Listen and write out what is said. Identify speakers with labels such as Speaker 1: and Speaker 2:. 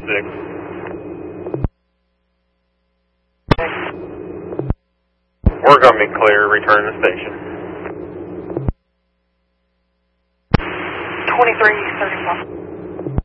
Speaker 1: We're going to be clear. Return to the station.
Speaker 2: 2335.